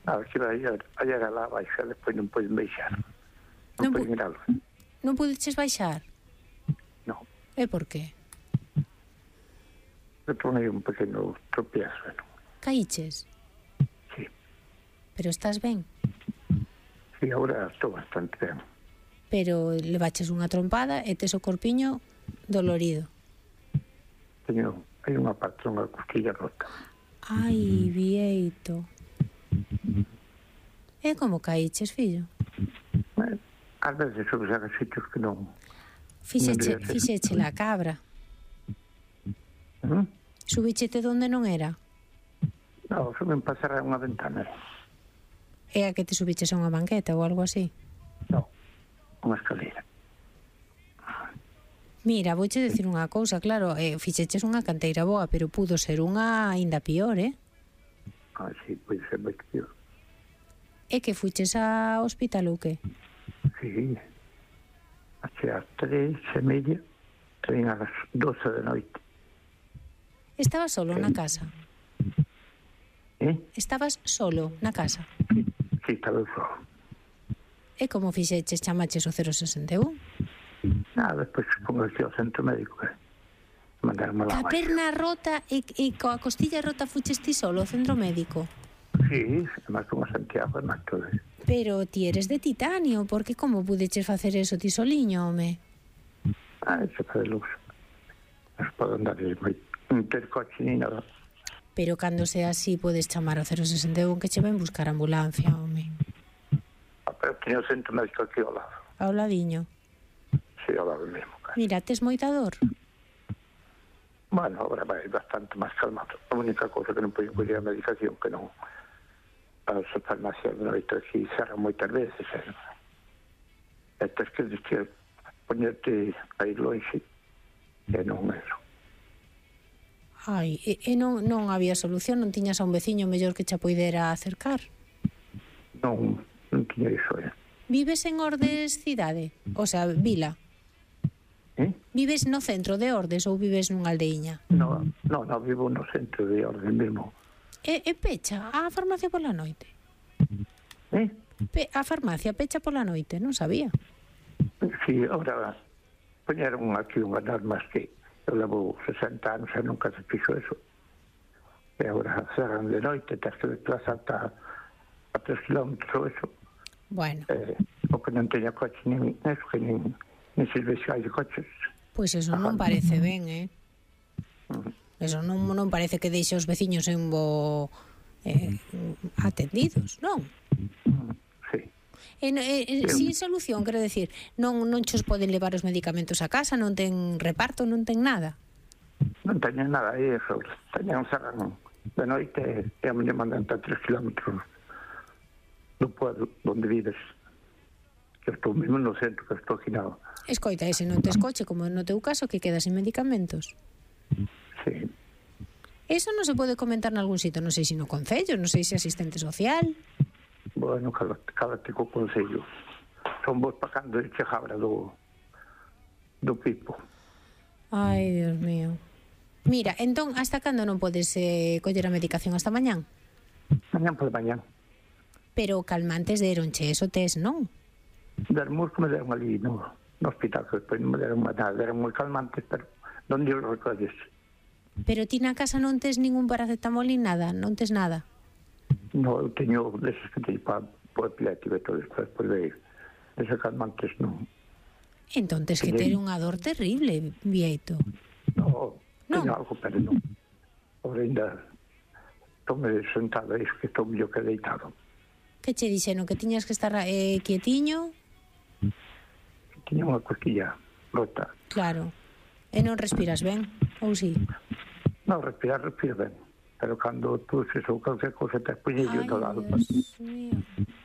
A ver, que vai a lá baixa, despois non poden baixar. Non poden ir algo. Non pudeches baixar? Non. E por qué? Eu tomei un pequeno tropiezo, non? Caíches? Sí. Pero estás ben? Sí, agora estou bastante ben. Pero levaches unha trompada e tes o corpiño dolorido. Hai unha parte dunha costilla rota. Ai, Bieito. E como caíches, fillo? Ás veces subes a sitios que non... Fixeche la cabra. Subichete donde non era? Non, suben pasar a unha ventana. É a que te subiches a unha banqueta ou algo así? Non, unha escalera. Mira, vouche decir unha cousa, claro, fixeches unha canteira boa, pero pudo ser unha aínda pior, Sí, pode ser moi pior. E que fuches ao hospital ou que? Sí, hace as 3:30, vin a las 12 da noite. Estabas solo na casa? Estabas solo na casa? Sí, estaba solo. E como fixeches, chamaches o 061? Nada, despois pongo aquí ao centro médico, mandaron-me lá. A perna rota e coa costilla rota fuches ti solo ao centro médico? Sí, además como Santiago, además todo. Pero ti eres de titanio, porque como pudeches facer eso ti soliño, home? Eso foi de luz. Non podo andar non ter coche ni nada. Pero cando sea así, podes chamar ao 061 que che ven buscar ambulancia, home. Pero teño o centro médico aquí ao lado. Ao ladiño? Sí, ao lado mesmo. Mira, tes moita dor? Bueno, agora vai bastante máis calmado. A única cousa que non podo coller a medicación, que non... As farmacias de noite aquí cerran moitas veces, e tens que ponerte a ir longe, e non eso. Ai, e non había solución, non tiñas a un veciño mellor que che poidera acercar? Non tiña iso, Vives en Ordes cidade? O sea, vila? Vives no centro de Ordes ou vives nunha aldeiña? Non, vivo no centro de Ordes mesmo. E pecha a farmacia pola noite? A farmacia pecha pola noite, non sabía. Sí, ahora poñeron aquí unhas normas que eu levo 60 anos e nunca se fixo eso. E agora cerran de noite, tens que desplazarte a 3 kilómetros eso. Bueno. O que non teña coche, nin eso, que nin serviciais de coches. Pois eso non parece ben, Eso non parece que deixe os veciños en bo atendidos, non? Sí. Sin solución, quero decir, non chos poden levar os medicamentos a casa, non ten reparto, non ten nada. Non teñen nada, eso, teñen cerran de noite e a miña mandan a 3 kilómetros do pueblo onde vives. Que estou mesmo no centro, que estou aquí nada. Escoita, ese non tes coche, como no teu caso, que quedas sin medicamentos. Sí. Eso non se pode comentar nalgún sitio, non sei se no concello, non sei se asistente social. Bueno, cállate co concello. Son vos para cando eche jabra do pipo. Ai, Dios mío. Mira, entón, hasta cando non podes coller a medicación? Hasta mañán? Mañán por mañán. Pero calmantes deronche, eso tes, non? Dermos que me deron ali no hospital, que despois non me deron nada, deron moi calmantes, pero non dio recolles. Pero ti na casa non tes ningún paracetamol ni nada, non tes nada? No, eu teño deses que teño para epilético e todo isto, despois de ir. Deses calmantes non. Entón tes que ter unha dor terrible, Bieito. No, teño algo, pero non. Ahora ainda estou sentado, é que estou mellor que deitado. Que che dixeron? Que tiñas que estar quietiño? Tiña unha cosquilla rota. Claro. E non respiras ben, ou si? Non, respiro ben. Pero cando tuses ou calquer cosa te poñello do lado. Ai, Dios mío.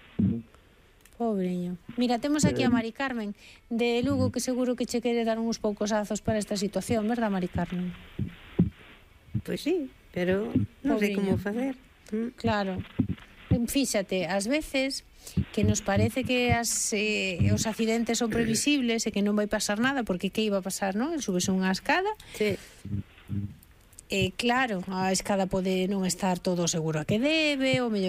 Pobreño. Mira, temos aquí a Mari Carmen de Lugo, que seguro que che quere dar uns poucos azos para esta situación, verdad, Mari Carmen? Pois sí, pero non sei como facer. Claro. Fíxate, ás veces que nos parece que os accidentes son previsibles e que non vai pasar nada, porque que iba a pasar, non? Subes unha escada. Sí. Claro, a escada pode non estar todo seguro a que debe, ou mellor